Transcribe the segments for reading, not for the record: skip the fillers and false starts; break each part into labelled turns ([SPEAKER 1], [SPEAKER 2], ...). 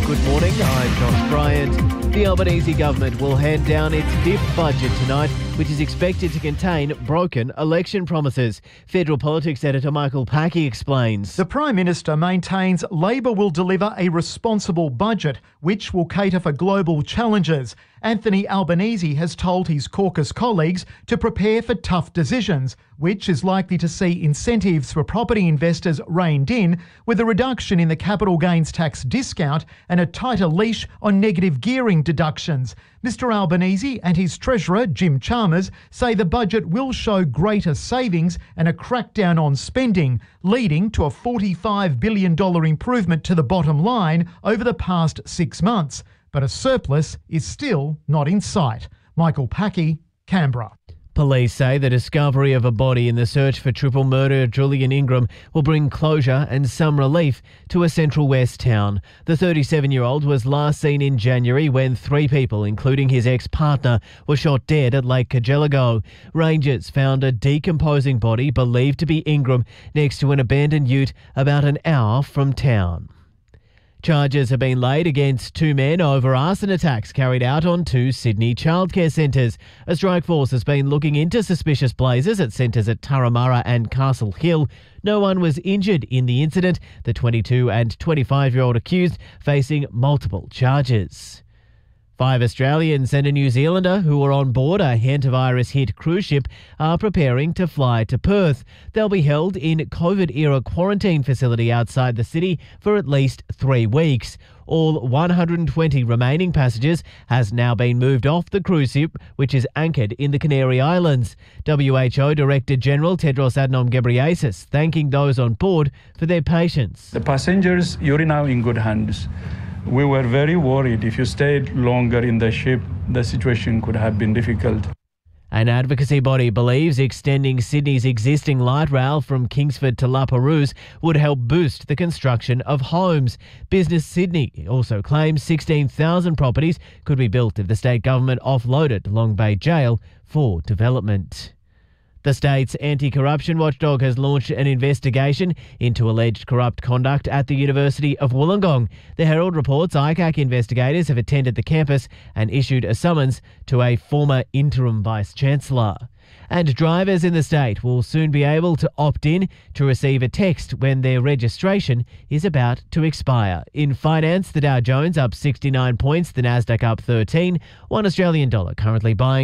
[SPEAKER 1] Good morning, I'm Josh Bryant. The Albanese government will hand down its fifth budget tonight, which is expected to contain broken election promises. Federal Politics editor Michael Packey explains.
[SPEAKER 2] The Prime Minister maintains Labor will deliver a responsible budget, which will cater for global challenges. Anthony Albanese has told his caucus colleagues to prepare for tough decisions, which is likely to see incentives for property investors reined in, with a reduction in the capital gains tax discount and a tighter leash on negative gearing deductions. Mr Albanese and his Treasurer, Jim Chalmers, say the budget will show greater savings and a crackdown on spending, leading to a $45 billion improvement to the bottom line over the past 6 months. But a surplus is still not in sight. Michael Packey, Canberra.
[SPEAKER 1] Police say the discovery of a body in the search for triple murderer Julian Ingram will bring closure and some relief to a Central West town. The 37-year-old was last seen in January when 3 people, including his ex-partner, were shot dead at Lake Cargelligo. Rangers found a decomposing body believed to be Ingram next to an abandoned ute about an hour from town. Charges have been laid against 2 men over arson attacks carried out on 2 Sydney childcare centres. A strike force has been looking into suspicious blazes at centres at Turramurra and Castle Hill. No one was injured in the incident. The 22 and 25-year-old accused facing multiple charges. 5 Australians and a New Zealander who were on board a hantavirus-hit cruise ship are preparing to fly to Perth. They'll be held in COVID-era quarantine facility outside the city for at least 3 weeks. All 120 remaining passengers has now been moved off the cruise ship, which is anchored in the Canary Islands. WHO Director General Tedros Adhanom Ghebreyesus thanking those on board for their patience.
[SPEAKER 3] The passengers, you're now in good hands. We were very worried if you stayed longer in the ship, the situation could have been difficult.
[SPEAKER 1] An advocacy body believes extending Sydney's existing light rail from Kingsford to La Perouse would help boost the construction of homes. Business Sydney also claims 16,000 properties could be built if the state government offloaded Long Bay Jail for development. The state's anti-corruption watchdog has launched an investigation into alleged corrupt conduct at the University of Wollongong. The Herald reports ICAC investigators have attended the campus and issued a summons to a former interim vice-chancellor. And drivers in the state will soon be able to opt in to receive a text when their registration is about to expire. In finance, the Dow Jones up 69 points, the Nasdaq up 13, $1 Australian dollar currently buying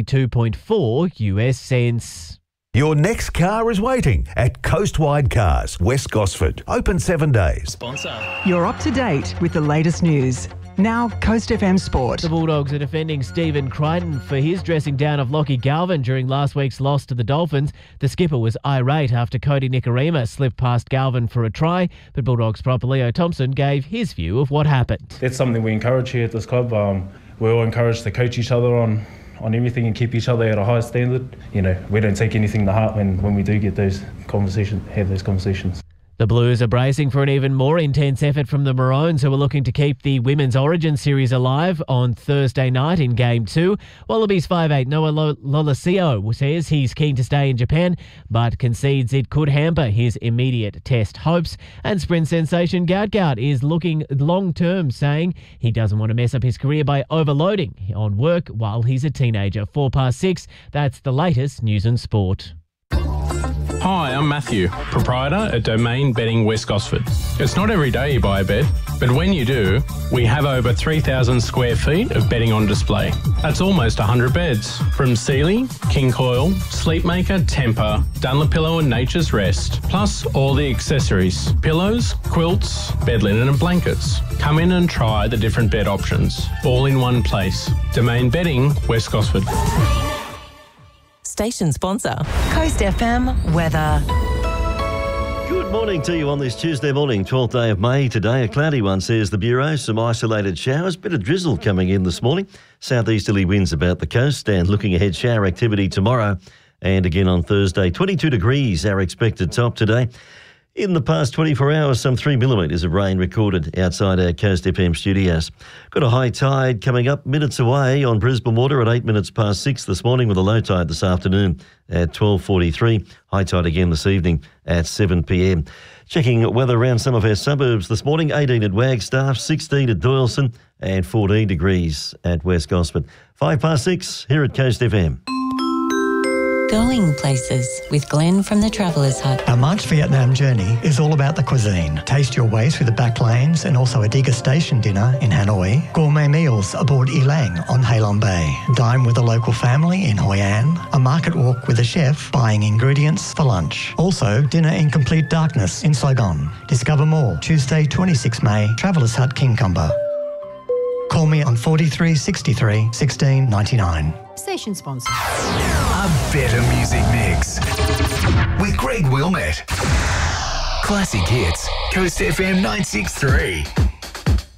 [SPEAKER 1] 72.4 US cents.
[SPEAKER 4] Your next car is waiting at Coastwide Cars, West Gosford. Open 7 days.
[SPEAKER 5] Sponsor.
[SPEAKER 6] You're up to date with the latest news. Now, Coast FM Sport.
[SPEAKER 1] The Bulldogs are defending Stephen Crichton for his dressing down of Lockie Galvin during last week's loss to the Dolphins. The skipper was irate after Cody Nikorima slipped past Galvin for a try, but Bulldogs prop Leo Thompson gave his view of what happened.
[SPEAKER 7] That's something we encourage here at this club. We're all encouraged to coach each other on everything and keep each other at a high standard. You know, we don't take anything to heart when we do get those conversations.
[SPEAKER 1] The Blues are bracing for an even more intense effort from the Maroons, who are looking to keep the Women's Origin Series alive on Thursday night in Game 2. Wallabies 5'8" Noah Lolesio says he's keen to stay in Japan, but concedes it could hamper his immediate test hopes. And sprint sensation Gaudgaud is looking long-term, saying he doesn't want to mess up his career by overloading on work while he's a teenager. 6:04, that's the latest news and sport.
[SPEAKER 5] Hi, I'm Matthew, proprietor at Domain Betting West Gosford. It's not every day you buy a bet, but when you do, we have over 3,000 square feet of betting on display. That's almost 100 beds, from Sealy, King Coil, Sleepmaker, Temper, Dunlopillow and Nature's Rest, plus all the accessories, pillows, quilts, bed linen and blankets. Come in and try the different bet options, all in one place. Domain Betting West Gosford.
[SPEAKER 8] Station sponsor. Coast FM weather.
[SPEAKER 9] Good morning to you on this Tuesday morning, 12th day of May. Today, a cloudy one, says the Bureau. Some isolated showers, bit of drizzle coming in this morning. Southeasterly winds about the coast, and looking ahead, shower activity tomorrow and again on Thursday. 22 degrees, our expected top today. In the past 24 hours, some 3 millimetres of rain recorded outside our Coast FM studios. Got a high tide coming up minutes away on Brisbane Water at 8 minutes past 6 this morning, with a low tide this afternoon at 12:43. High tide again this evening at 7 p.m. Checking weather around some of our suburbs this morning: 18 at Wagstaff, 16 at Doyleson and 14 degrees at West Gosford. 5 past 6 here at Coast FM.
[SPEAKER 8] Going places with Glenn from the Traveller's Hut.
[SPEAKER 10] Our March Vietnam journey is all about the cuisine. Taste your way through the back lanes and also a Diga Station dinner in Hanoi. Gourmet meals aboard Elang on Halong Bay. Dine with a local family in Hoi An. A market walk with a chef buying ingredients for lunch. Also, dinner in complete darkness in Saigon. Discover more Tuesday, 26 May, Traveller's Hut, Kincumber. Call me on 43 63 16 99.
[SPEAKER 11] Station sponsor.
[SPEAKER 12] A better music mix with Greg Wilmette. Classic hits, Coast FM 963.